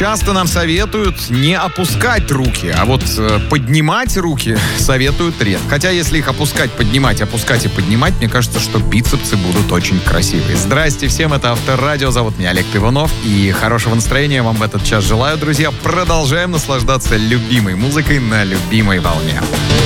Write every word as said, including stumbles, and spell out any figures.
часто нам советуют не опускать руки, а вот э, поднимать руки советуют редко. Хотя если их опускать, поднимать, опускать и поднимать, мне кажется, что бицепсы будут очень красивые. Здрасте всем, это Авторадио, зовут меня Олег Пивунов. И хорошего настроения вам в этот час желаю, друзья. Продолжаем наслаждаться любимой музыкой на любимой волне.